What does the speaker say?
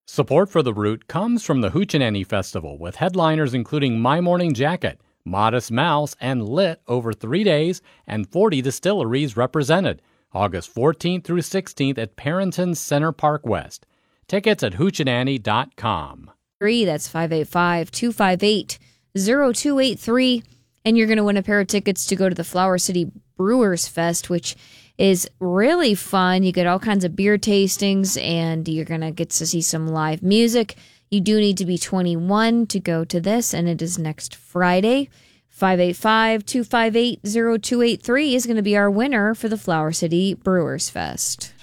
Support for The Root comes from the Hoochie Festival, with headliners including My Morning Jacket, Modest Mouse, and Lit over 3 days, and 40 distilleries represented, August 14th through 16th at Parrington Center Park West. Tickets at hoochieannie.com. That's 585-258-0283. And you're going to win a pair of tickets to go to the Flower City Brewers Fest, which is really fun. You get all kinds of beer tastings, and you're going to get to see some live music. You do need to be 21 to go to this, and it is next Friday. 585-258-0283 is going to be our winner for the Flower City Brewers Fest.